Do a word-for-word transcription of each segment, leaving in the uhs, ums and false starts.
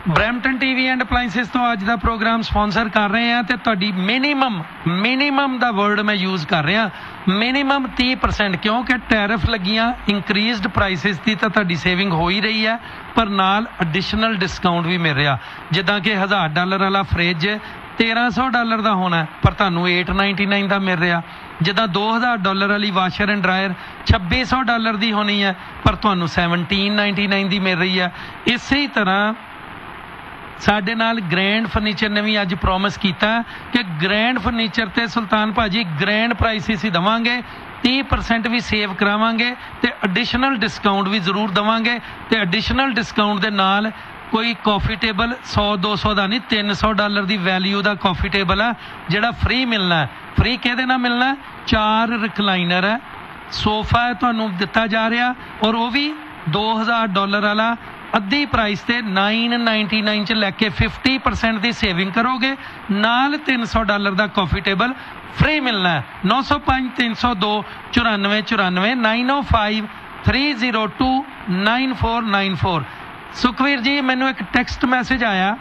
Brampton TV and ਅਪਲਾਈਐਂਸਿਸ ਤੋਂ ਅੱਜ ਦਾ programme sponsor ਕਰ ਰਹੇ ਹਾਂ ਤੇ ਤੁਹਾਡੀ ਮਿਨੀਮਮ ਮਿਨੀਮਮ ਦਾ ਵਰਡ ਮੈਂ ਯੂਜ਼ ਕਰ ਰਿਹਾ ਮਿਨੀਮਮ ਤੀਹ ਪਰਸੈਂਟ ਕਿਉਂਕਿ ਟੈਰਿਫ ਲੱਗੀਆਂ ਇੰਕਰੀਜ਼ਡ ਪ੍ਰਾਈਸਿਸ ਦੀ ਤਾਂ ਤੁਹਾਡੀ ਸੇਵਿੰਗ ਹੋ ਹੀ ਰਹੀ ਹੈ ਪਰ ਨਾਲ ਐਡੀਸ਼ਨਲ ਡਿਸਕਾਊਂਟ ਵੀ ਮਿਲ ਰਿਹਾ ਜਿੱਦਾਂ ਕਿ ਹਜ਼ਾਰ ਡਾਲਰ ਵਾਲਾ ਫਰਿੱਜ ਤੇਰਾਂ ਸੌ ਡਾਲਰ ਦਾ ਹੋਣਾ ਪਰ ਤੁਹਾਨੂੰ eight ninety-nine ਦਾ ਮਿਲ ਰਿਹਾ ਜਿੱਦਾਂ ਦੋ ਹਜ਼ਾਰ ਡਾਲਰ ਵਾਲੀ ਵਾਸ਼ਰ ਐਂਡ ਡਰਾਇਰ ਛੱਬੀ ਸੌ ਡਾਲਰ ਦੀ ਹੋਣੀ ਹੈ ਪਰ ਤੁਹਾਨੂੰ seventeen ninety-nine ਦੀ ਮਿਲ ਰਹੀ ਹੈ। ਇਸੇ ਤਰ੍ਹਾਂ ਸਾਡੇ ਨਾਲ ਗ੍ਰੈਂਡ ਫਰਨੀਚਰ ਨੇ ਵੀ ਅੱਜ ਪ੍ਰੋਮਿਸ ਕੀਤਾ ਕਿ ਗ੍ਰੈਂਡ ਫਰਨੀਚਰ ਤੇ ਸੁਲਤਾਨ ਭਾਜੀ ਗ੍ਰੈਂਡ ਪ੍ਰਾਈਸਿਸ ਹੀ ਦੇਵਾਂਗੇ ਤੀਹ ਪਰਸੈਂਟ ਵੀ ਸੇਵ ਕਰਾਵਾਂਗੇ ਤੇ ਐਡੀਸ਼ਨਲ ਡਿਸਕਾਊਂਟ ਵੀ ਜ਼ਰੂਰ ਦੇਵਾਂਗੇ ਤੇ ਐਡੀਸ਼ਨਲ ਡਿਸਕਾਊਂਟ ਦੇ ਨਾਲ ਕੋਈ ਕਾਫੀ ਟੇਬਲ ਸੌ ਦੋ ਸੌ ਦਾ ਨਹੀਂ ਤਿੰਨ ਸੌ ਡਾਲਰ ਦੀ ਵੈਲਿਊ ਦਾ ਕਾਫੀ ਟੇਬਲ ਹੈ ਜਿਹੜਾ ਫ੍ਰੀ ਮਿਲਣਾ ਹੈ। ਫ੍ਰੀ ਕਿਹਦੇ ਨਾਲ ਮਿਲਣਾ ਹੈ? ਚਾਰ ਰਿਕਲਾਈਨਰ ਹੈ ਸੋਫਾ ਹੈ ਤੁਹਾਨੂੰ ਦਿੱਤਾ ਜਾ ਰਿਹਾ ਔਰ ਉਹ ਵੀ ਦੋ ਹਜ਼ਾਰ ਡਾਲਰ ਵਾਲਾ ਅੱਧੀ ਪ੍ਰਾਈਸ ਤੇ nine ninety-nine ਚ ਲੈ ਕੇ fifty percent ਦੀ ਸੇਵਿੰਗ ਕਰੋਗੇ ਨਾਲ ਤਿੰਨ ਸੌ ਡਾਲਰ ਦਾ ਕਾਫੀ ਟੇਬਲ ਫ੍ਰੀ ਮਿਲਣਾ ਹੈ। ਨੌ ਸੌ ਪੰਜ ਤਿੰਨ ਸੌ ਦੋ ਚੁਰਾਨਵੇਂ ਚੁਰਾਨਵੇਂ nine oh five three oh two nine four nine four। Sukhbir ਜੀ ਮੈਨੂੰ ਇੱਕ ਟੈਕਸਟ ਮੈਸੇਜ ਆਇਆ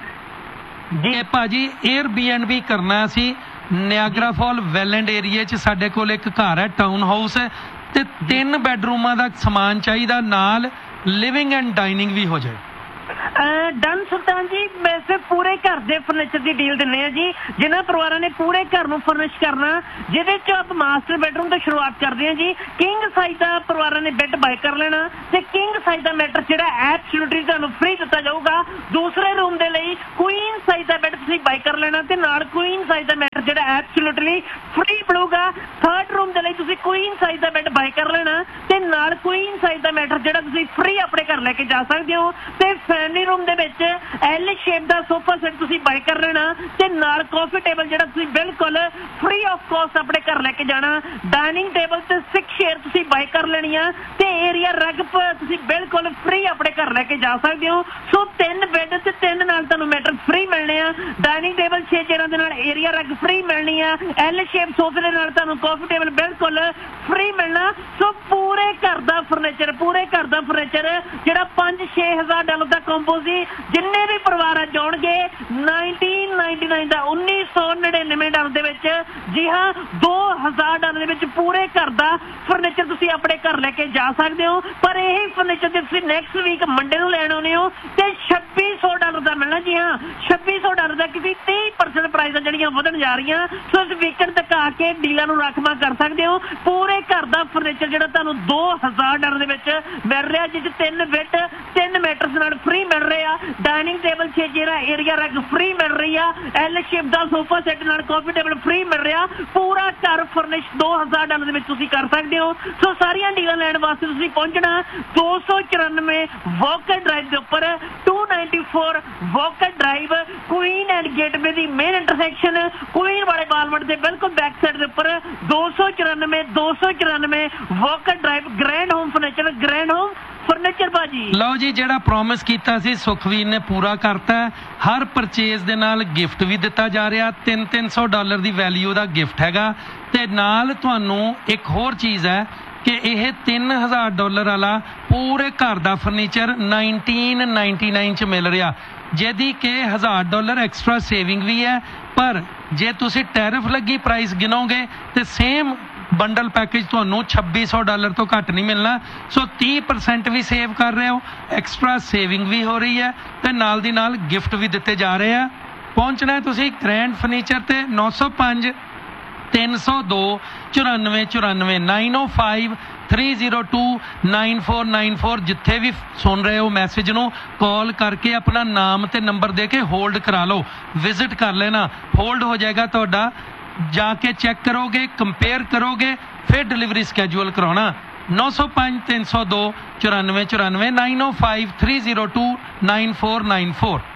ਕਿ ਭਾਜੀ ਏਅਰਬੀਐਨਬੀ ਕਰਨਾ ਸੀ ਨਿਆਗਰਾ ਫਾਲ ਵੈਲੈਂਡ ਏਰੀਏ 'ਚ ਸਾਡੇ ਕੋਲ ਇੱਕ ਘਰ ਹੈ ਟਾਊਨ ਹਾਊਸ ਹੈ ਤੇ ਤਿੰਨ ਬੈਡਰੂਮਾਂ ਦਾ ਸਮਾਨ ਚਾਹੀਦਾ ਨਾਲ ਲਿਵਿੰਗ ਐਂਡ ਡਾਈਨਿੰਗ ਵੀ ਹੋ ਜਾਏ। ਡਨ ਸੁਲਤਾਨ ਜੀ ਵੈਸੇ ਪੂਰੇ ਘਰ ਦੇ ਫਰਨੀਚਰ ਦੀ ਡੀਲ ਦਿੰਦੇ ਆ ਜੀ ਜਿਨ੍ਹਾਂ ਪਰਿਵਾਰਾਂ ਨੇ ਪੂਰੇ ਘਰ ਨੂੰ ਫਰਨਿਸ਼ ਕਰਨਾ ਜਿਹਦੇ ਚ ਆਪ ਮਾਸਟਰ ਬੈਡਰੂਮ ਤੋਂ ਸ਼ੁਰੂਆਤ ਕਰਦੇ ਆ ਜੀ ਕਿੰਗ ਸਾਈਜ਼ ਦਾ ਪਰਿਵਾਰਾਂ ਨੇ ਬੈੱਡ ਬਾਈ ਕਰ ਲੈਣਾ ਤੇ ਕਿੰਗ ਸਾਈਜ਼ ਦਾ ਮੈਟਰ ਜਿਹੜਾ ਐਬਸੋਲੂਟਲੀ ਤੁਹਾਨੂੰ ਫ੍ਰੀ ਦਿੱਤਾ ਜਾਊਗਾ। ਦੂਸਰੇ ਰੂਮ ਦੇ ਲਈ ਕੁਈਨ ਸਾਈਜ਼ ਦਾ ਬੈੱਡ ਤੁਸੀਂ ਬਾਈ ਕਰ ਲੈਣਾ ਤੇ ਨਾਲ ਕੁਈਨ ਸਾਈਜ਼ ਦਾ ਮੈਟਰ ਜਿਹੜਾ ਐਬਸੋਲੂਟਲੀ ਫ੍ਰੀ ਮਿਲੂਗਾ। ਥਰਡ ਰੂਮ ਦੇ ਲਈ ਤੁਸੀਂ ਕੁਈਨ ਸਾਈਜ਼ ਦਾ ਬੈੱਡ ਬਾਈ ਕਰ ਲੈਣਾ ਤੇ ਨਾਲ ਕੁਈਨ ਸਾਈਜ਼ ਦਾ ਮੈਟਰ ਜਿਹੜਾ ਤੁਸੀਂ ਫ੍ਰੀ ਆਪਣੇ ਘਰ ਲੈ ਕੇ ਜਾ ਸਕਦੇ ਹੋ ਤੇ ਫੈਮਿਲੀ ਰੂਮ ਦੇ ਵਿੱਚ ਐਲ ਸ਼ੇਪ ਦਾ ਸੋਫਾ ਸੈੱਟ ਤੁਸੀਂ ਬਾਈ ਕਰ ਲੈਣਾ ਤੇ ਨਾਲ ਕਾਫੀ ਟੇਬਲ ਜਿਹੜਾ ਤੁਸੀਂ ਬਿਲਕੁਲ ਫ੍ਰੀ ਆਫ ਕਾਸਟ ਆਪਣੇ ਘਰ ਲੈ ਕੇ ਜਾਣਾ। ਡਾਈਨਿੰਗ ਟੇਬਲ ਤੇ ਸਿਕਸ ਚੇਅਰ ਤੁਸੀਂ ਬਾਈ ਕਰ ਲੈਣੀਆਂ ਤੇ ਏਰੀਆ ਰਗ ਤੁਸੀਂ ਬਿਲਕੁਲ ਫ੍ਰੀ ਆਪਣੇ ਘਰ ਲੈ ਕੇ ਜਾ ਸਕਦੇ ਹੋ। ਸੋ ਤਿੰਨ ਬੈੱਡ ਤੇ ਤਿੰਨ ਨਾਲ ਤੁਹਾਨੂੰ ਮੈਟਰ ਫ੍ਰੀ ਮਿਲਣੇ ਆ। ਡਾਈਨਿੰਗ ਟੇਬਲ ਛੇ ਚੇਅਰਾਂ ਦੇ ਨਾਲ ਏਰੀਆ ਰਗ ਫ੍ਰੀ ਮਿਲਣੀ ਆ। ਐਲ ਸ਼ੇਪ ਸੋਫੇ ਦੇ ਨਾਲ ਤੁਹਾਨੂੰ ਕਾਫੀ ਟੇਬਲ ਬਿਲਕੁਲ ਫ੍ਰੀ ਮਿਲਣਾ। ਸੋ ਪੂਰੇ ਘਰ ਦਾ ਫਰਨੀਚਰ ਪੂਰੇ ਘਰ ਦਾ ਫਰਨੀਚਰ ਜਿਹੜਾ ਪੰਜ ਛੇ ਹਜ਼ਾਰ ਡਾਲਰ ਦਾ ਕੰਬੋ ਸੀ ਜਿੰਨੇ ਵੀ ਪਰਿਵਾਰ ਅੱਜ ਆਉਣਗੇ nineteen ninety-nine ਦਾ ਉੱਨੀ ਸੌ ਨੜਿਨਵੇਂ ਡਾਲਰ ਦੇ ਵਿੱਚ ਜੀ ਹਾਂ ਦੋ ਹਜ਼ਾਰ ਡਾਲਰ ਦੇ ਵਿੱਚ ਪੂਰੇ ਘਰ ਦਾ ਫਰਨੀਚਰ ਤੁਸੀਂ ਆਪਣੇ ਘਰ ਲੈ ਕੇ ਜਾ ਸਕਦੇ ਹੋ। ਪਰ ਇਹ ਫਰਨੀਚਰ ਜੇ ਤੁਸੀਂ ਨੈਕਸਟ ਵੀਕ ਮੰਡੇ ਨੂੰ ਲੈਣ ਆਉਂਦੇ ਹੋ ਤੇ ਛੱਬੀ ਸੌ ਡਾਲਰ ਦਾ ਮਿਲਣਾ। ਜੀ ਹਾਂ ਛੱਬੀ ਸੌ ਡਾਲਰ ਦਾ ਕਿਸੇ ਤੀਹ ਪਰਸੈਂਟ ਪ੍ਰਾਈਸਾਂ ਜਿਹੜੀਆਂ ਵਧਣ ਜਾ ਰਹੀਆਂ ਸੋ ਇਸ ਵੀਕਐਂਡ ਤੱਕ ਆ ਕੇ ਡੀਲਾਂ ਨੂੰ ਰਾਖਵਾਂ ਕਰ ਸਕਦੇ ਹੋ। ਪੂਰੇ ਘਰ ਦਾ ਫਰਨੀਚਰ ਜਿਹੜਾ ਤੁਹਾਨੂੰ ਦੋ ਹਜ਼ਾਰ ਡਾਲਰ ਦੇ ਵਿੱਚ ਮਿਲ ਰਿਹਾ ਜਿਸ ਤਿੰਨ ਬੈੱਡ ਤਿੰਨ ਮੈਟਰਸ ਨਾਲ ਫ੍ਰੀ ਮਿਲ ਰਹੇ ਆ। ਡਾਈਨਿੰਗ ਟੇਬਲ ਛੇ ਜਿਹੜਾ ਏਰੀਆ ਰਗ ਫ੍ਰੀ ਮਿਲ ਰਹੀ ਆ। ਐਲ ਸ਼ੇਪ ਦਾ ਸੋਫਾ ਸੈੱਟ ਨਾਲ ਕਾਫੀ ਟੇਬਲ ਫ੍ਰੀ ਮਿਲ ਰਿਹਾ। ਪੂਰਾ ਘਰ ਫਰਨਿਸ਼ ਦੋ ਹਜ਼ਾਰ ਡਾਲਰ ਦੇ ਵਿੱਚ ਤੁਸੀਂ ਕਰ ਸਕਦੇ ਹੋ। ਸੋ ਸਾਰੀਆਂ ਡੀਲਾਂ ਲੈਣ ਵਾਸਤੇ ਤੁਸੀਂ ਪਹੁੰਚਣਾ ਦੋ ਸੌ ਚੁਰਾਨਵੇਂ ਵਾਕਰ ਡਰਾਈਵ ਦੇ ਉੱਪਰ two ninety-four Walker drive Queen and gateway the main intersection Queen ਵਾਲੇ ਬਾਲਵਟ ਦੇ ਬਿਲਕੁਲ ਬੈਕ ਸਾਈਡ ਦੇ ਉੱਪਰ ਦੋ ਸੌ ਚੁਰਾਨਵੇਂ ਦੋ ਸੌ ਚੁਰਾਨਵੇਂ Walker drive grand home furniture grand home furniture ਭਾਜੀ। ਲਓ ਜੀ ਜਿਹੜਾ ਪ੍ਰੋਮਿਸ ਕੀਤਾ ਸੀ ਸੁਖਵੀਰ ਨੇ ਪੂਰਾ ਕਰਤਾ। ਹਰ ਪਰਚੇਜ਼ ਦੇ ਨਾਲ ਗਿਫਟ ਵੀ ਦਿੱਤਾ ਜਾ ਰਿਹਾ ਤਿੰਨ ਤਿੰਨ ਸੌ ਡਾਲਰ ਦੀ ਵੈਲਿਊ ਦਾ ਗਿਫਟ ਹੈਗਾ ਤੇ ਨਾਲ ਤੁਹਾਨੂੰ ਇੱਕ ਹੋਰ ਚੀਜ਼ ਹੈ ਕਿ ਇਹ ਤਿੰਨ ਹਜ਼ਾਰ ਡਾਲਰ ਵਾਲਾ ਪੂਰੇ ਘਰ ਦਾ ਫਰਨੀਚਰ nineteen ninety-nine ਚ ਮਿਲ ਰਿਹਾ ਜਿਹਦੀ ਕਿ ਹਜ਼ਾਰ ਡਾਲਰ ਐਕਸਟਰਾ ਸੇਵਿੰਗ ਵੀ ਹੈ ਪਰ ਜੇ ਤੁਸੀਂ ਟੈਰਿਫ ਲੱਗੀ ਪ੍ਰਾਈਸ ਗਿਣੋਗੇ ਤੇ ਸੇਮ ਬੰਡਲ ਪੈਕੇਜ ਤੁਹਾਨੂੰ ਛੱਬੀ ਸੌ ਡਾਲਰ ਤੋਂ ਘੱਟ ਨਹੀਂ ਮਿਲਣਾ। ਸੋ ਤੀਹ ਪਰਸੈਂਟ ਵੀ ਸੇਵ ਕਰ ਰਹੇ ਹੋ ਐਕਸਟਰਾ ਸੇਵਿੰਗ ਵੀ ਹੋ ਰਹੀ ਹੈ ਤੇ ਨਾਲ ਦੀ ਨਾਲ ਗਿਫਟ ਵੀ ਦਿੱਤੇ ਜਾ ਰਹੇ ਆ। ਪਹੁੰਚਣਾ ਤੁਸੀਂ ਗ੍ਰੈਂਡ ਫਰਨੀਚਰ ਤੇ ਨੌ ਸੌ ਪੰਜ ਤਿੰਨ ਸੌ ਦੋ ਚੁਰਾਨਵੇਂ ਚੁਰਾਨਵੇਂ nine oh five three oh two nine four nine four ਜਿੱਥੇ ਵੀ ਸੁਣ ਰਹੇ ਹੋ ਮੈਸੇਜ ਨੂੰ ਕਾਲ ਕਰਕੇ ਆਪਣਾ ਨਾਮ ਤੇ ਨੰਬਰ ਦੇ ਕੇ ਹੋਲਡ ਕਰਾ ਲਓ ਵਿਜ਼ਿਟ ਕਰ ਲੈਣਾ ਹੋਲਡ ਹੋ ਜਾਏਗਾ ਤੁਹਾਡਾ ਜਾ ਕੇ ਚੈੱਕ ਕਰੋਗੇ ਕੰਪੇਅਰ ਕਰੋਗੇ ਫਿਰ ਡਿਲੀਵਰੀ ਸਕੈਜੂਅਲ ਕਰਾਉਣਾ। ਨੌ ਸੌ ਪੰਜ ਤਿੰਨ ਸੌ ਦੋ ਚੁਰਾਨਵੇਂ ਚੁਰਾਨਵੇਂ nine oh five three oh two nine four nine four।